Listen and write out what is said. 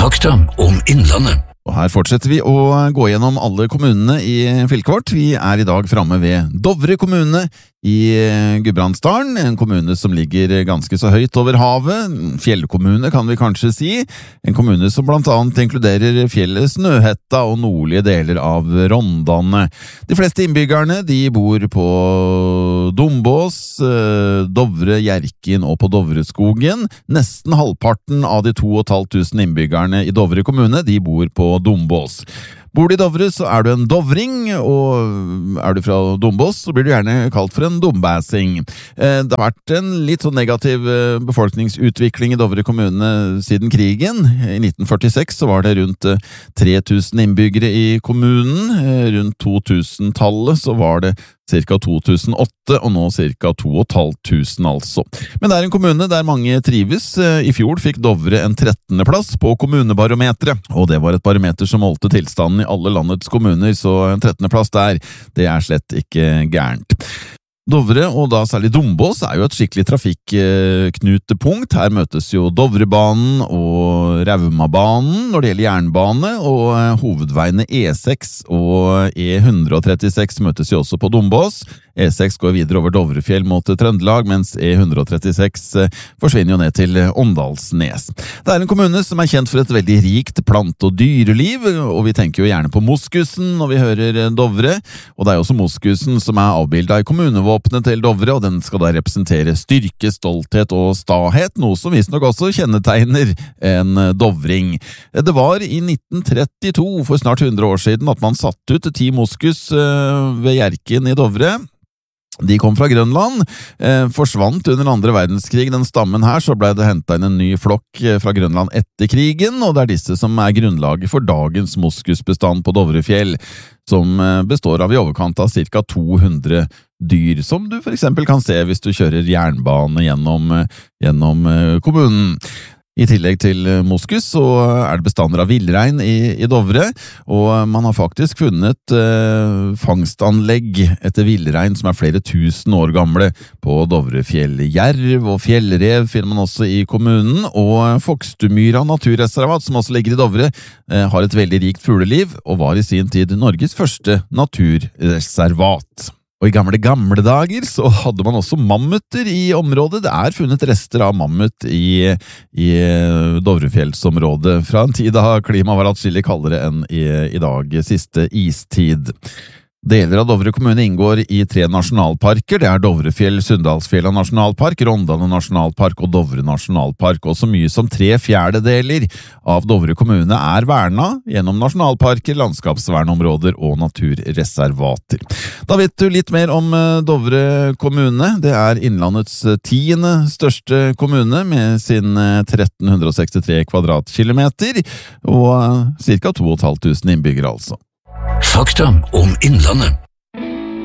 Fakta om Innlandet. Og her fortsetter vi å gå gjennom alle kommunene i fylket vårt. Vi er i dag framme ved Dovre kommune i Gudbrandsdalen, en kommune som ligger ganske så høyt over havet. Fjellkommune kan vi kanskje si. En kommune som blant annet inkluderer fjellet Snøhetta og nordlige deler av Rondane. De fleste innbyggerne de bor på Dombås, Dovre, Hjerkinn og på Dovreskogen. Nesten halvparten av de 2500 innbyggerne i Dovre kommune de bor på Dombås. Bor du i Dovre, så er du en dovring, og er du fra Dombås, så blir du gjerne kalt for en dombæsing. Det har vært en litt sånn negativ befolkningsutvikling i Dovre kommune siden krigen. I 1946 så var det rundt 3000 innbyggere i kommunen. Rundt 2000-tallet så var det ca. 2008, og nå ca. 2500 altså. Men det er en kommune der mange trives. I fjor fikk Dovre en 13. plass på kommunebarometeret, og det var et barometer som målte tilstanden i alle landets kommuner, så en 13. plass der, det er slett ikke gærent. Dovre, og da særlig Dombås, er jo et skikkelig trafikknutepunkt. Her møtes jo Dovrebanen og Raumabanen når det gjelder jernbane, og hovedveiene E6 og E136 møtes jo også på Dombås. E6 går videre over Dovrefjell mot Trøndelag, mens E136 forsvinner jo ned til Åndalsnes. Det er en kommune som er kjent for et veldig rikt plante- og dyreliv, og vi tenker jo gjerne på moskusen når vi hører Dovre, og det er jo også moskusen som er avbildet i kommunevåpenet til Dovre, og den skal da representere styrke, stolthet og stahet, noe som visstnok også kjennetegner en dovring. Det var i 1932, for snart 100 år siden, at man satte ut 10 moskus ved Hjerkinn i Dovre. De kom fra Grønland, forsvant under andre verdenskrig. Den stammen her, så ble det hentet inn en ny flokk fra Grønland etter krigen, og det er disse som er grunnlaget for dagens moskusbestand på Dovrefjell, som består av i overkant av ca. 200 dyr, som du for eksempel kan se hvis du kjører jernbane gjennom kommunen. I tillegg til moskus så er det bestander av villrein i Dovre, og man har faktisk funnet fangstanlegg etter villrein som er flere tusen år gamle på Dovrefjell. Jerv og fjellrev finner man også i kommunen, og Fokstumyra naturreservat, som også ligger i Dovre, har et veldig rikt fugleliv, og var i sin tid Norges første naturreservat. Og i gamle dager så hadde man også mammuter i området. Det er funnet rester av mammut i Dovrefjellsområdet fra en tid da klimaet var atskillig kaldere enn i dag, siste istid. Deler av Dovre kommune inngår i 3 nasjonalparker. Det er Dovrefjell, Sunndalsfjella nasjonalpark, Rondane nasjonalpark og Dovre nasjonalpark. Og så mye som 3/4 av Dovre kommune er verna gjennom nasjonalparker, landskapsvernområder og naturreservater. Da vet du litt mer om Dovre kommune. Det er Innlandets 10. største kommune med sin 1363 kvadratkilometer og ca. 2500 innbyggere altså. Fakta om Innlandet.